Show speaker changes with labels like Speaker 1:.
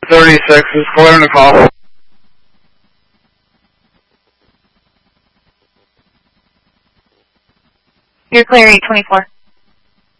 Speaker 1: 36 is clearing the call.
Speaker 2: You're clear, 824.